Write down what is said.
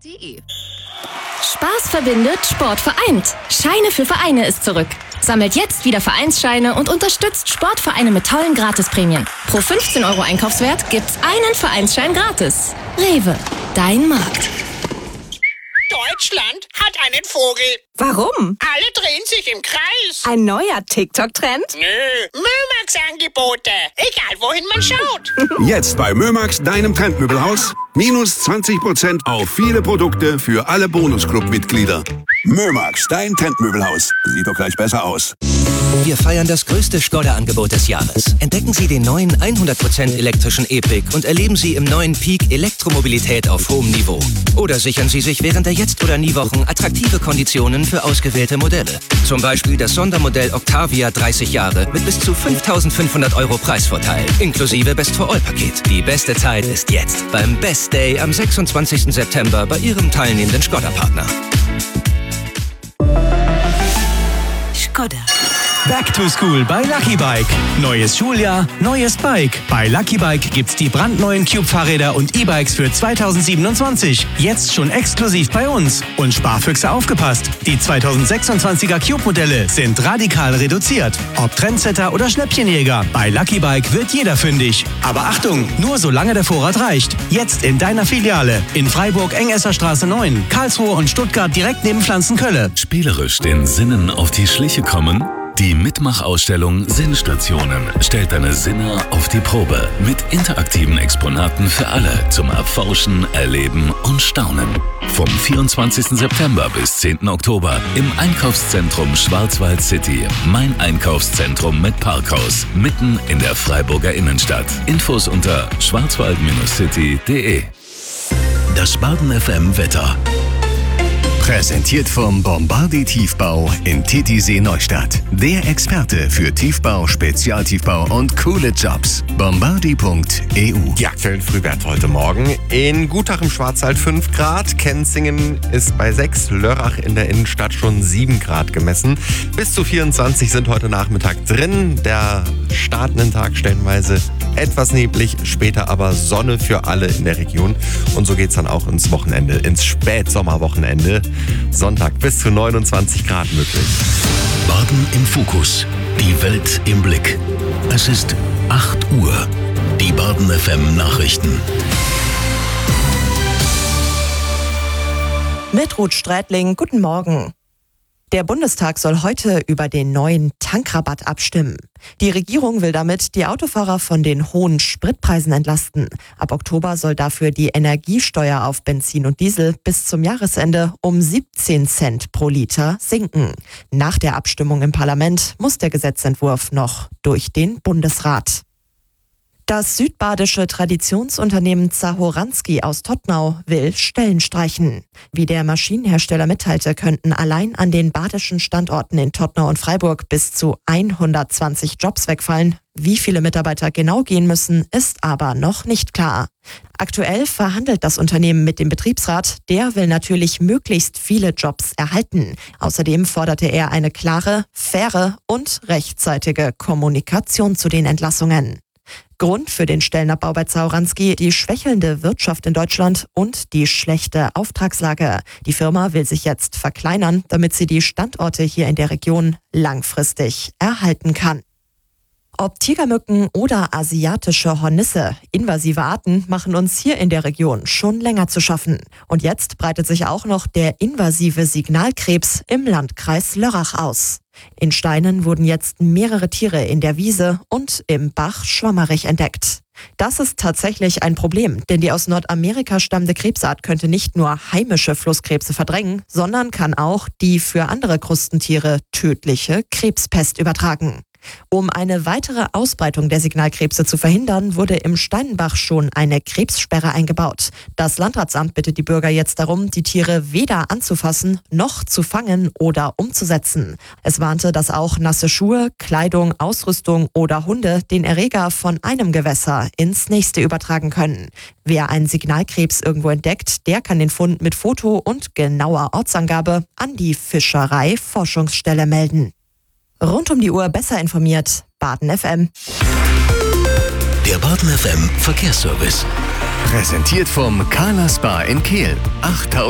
Spaß verbindet, Sport vereint. Scheine für Vereine ist zurück. Sammelt jetzt wieder Vereinsscheine und unterstützt Sportvereine mit tollen Gratisprämien. Pro 15 € Einkaufswert gibt's einen Vereinsschein gratis. Rewe, dein Markt. Deutschland hat einen Vogel. Warum? Alle drehen sich im Kreis. Ein neuer TikTok-Trend? Nö, Mömax-Angebote. Egal, wohin man schaut. Jetzt bei Mömax, deinem Trendmöbelhaus. Minus 20% auf viele Produkte für alle Bonusclub-Mitglieder. Mömax, dein Trendmöbelhaus. Sieht doch gleich besser aus. Wir feiern das größte Škoda-Angebot des Jahres. Entdecken Sie den neuen 100% elektrischen E-Pick und erleben Sie im neuen Peak Elektromobilität auf hohem Niveau. Oder sichern Sie sich während der Jetzt- oder Nie-Wochen attraktive Konditionen für ausgewählte Modelle. Zum Beispiel das Sondermodell Octavia 30 Jahre mit bis zu 5.500 € Preisvorteil, inklusive Best-for-All-Paket. Die beste Zeit ist jetzt beim Best Day am 26. September bei Ihrem teilnehmenden Škoda-Partner. Škoda. Back to School bei Lucky Bike. Neues Schuljahr, neues Bike. Bei Lucky Bike gibt's die brandneuen Cube-Fahrräder und E-Bikes für 2027. Jetzt schon exklusiv bei uns. Und Sparfüchse aufgepasst. Die 2026er Cube-Modelle sind radikal reduziert. Ob Trendsetter oder Schnäppchenjäger, bei Lucky Bike wird jeder fündig. Aber Achtung, nur solange der Vorrat reicht. Jetzt in deiner Filiale. In Freiburg Engesserstraße 9, Karlsruhe und Stuttgart direkt neben Pflanzenkölle. Spielerisch den Sinnen auf die Schliche kommen? Die Mitmachausstellung Sinnstationen stellt deine Sinne auf die Probe mit interaktiven Exponaten für alle zum Erforschen, Erleben und Staunen. Vom 24. September bis 10. Oktober im Einkaufszentrum Schwarzwald City. Mein Einkaufszentrum mit Parkhaus, mitten in der Freiburger Innenstadt. Infos unter schwarzwald-city.de. Das Baden FM Wetter. Präsentiert vom Bombardi Tiefbau in Titisee Neustadt. Der Experte für Tiefbau, Spezialtiefbau und coole Jobs. Bombardi.eu. Die aktuellen Frühwerte heute Morgen. In Gutach im Schwarzwald 5 Grad. Kenzingen ist bei 6. Lörrach in der Innenstadt schon 7 Grad gemessen. Bis zu 24 sind heute Nachmittag drin. Der startenden Tag stellenweise etwas neblig, später aber Sonne für alle in der Region. Und so geht's dann auch ins Wochenende, ins Spätsommerwochenende. Sonntag bis zu 29 Grad möglich. Baden im Fokus. Die Welt im Blick. Es ist 8 Uhr. Die Baden FM Nachrichten. Mit Ruth Strätling, guten Morgen. Der Bundestag soll heute über den neuen Tankrabatt abstimmen. Die Regierung will damit die Autofahrer von den hohen Spritpreisen entlasten. Ab Oktober soll dafür die Energiesteuer auf Benzin und Diesel bis zum Jahresende um 17 Cent pro Liter sinken. Nach der Abstimmung im Parlament muss der Gesetzentwurf noch durch den Bundesrat. Das südbadische Traditionsunternehmen Zahoranski aus Todtnau will Stellen streichen. Wie der Maschinenhersteller mitteilte, könnten allein an den badischen Standorten in Todtnau und Freiburg bis zu 120 Jobs wegfallen. Wie viele Mitarbeiter genau gehen müssen, ist aber noch nicht klar. Aktuell verhandelt das Unternehmen mit dem Betriebsrat. Der will natürlich möglichst viele Jobs erhalten. Außerdem forderte er eine klare, faire und rechtzeitige Kommunikation zu den Entlassungen. Grund für den Stellenabbau bei Zahoranski die schwächelnde Wirtschaft in Deutschland und die schlechte Auftragslage. Die Firma will sich jetzt verkleinern, damit sie die Standorte hier in der Region langfristig erhalten kann. Ob Tigermücken oder asiatische Hornisse, invasive Arten machen uns hier in der Region schon länger zu schaffen. Und jetzt breitet sich auch noch der invasive Signalkrebs im Landkreis Lörrach aus. In Steinen wurden jetzt mehrere Tiere in der Wiese und im Bach Schwammerich entdeckt. Das ist tatsächlich ein Problem, denn die aus Nordamerika stammende Krebsart könnte nicht nur heimische Flusskrebse verdrängen, sondern kann auch die für andere Krustentiere tödliche Krebspest übertragen. Um eine weitere Ausbreitung der Signalkrebse zu verhindern, wurde im Steinenbach schon eine Krebssperre eingebaut. Das Landratsamt bittet die Bürger jetzt darum, die Tiere weder anzufassen noch zu fangen oder umzusetzen. Es warnte, dass auch nasse Schuhe, Kleidung, Ausrüstung oder Hunde den Erreger von einem Gewässer ins nächste übertragen können. Wer einen Signalkrebs irgendwo entdeckt, der kann den Fund mit Foto und genauer Ortsangabe an die Fischereiforschungsstelle melden. Rund um die Uhr besser informiert, Baden FM. Der Baden FM Verkehrsservice. Präsentiert vom Carla Spa in Kehl. 8000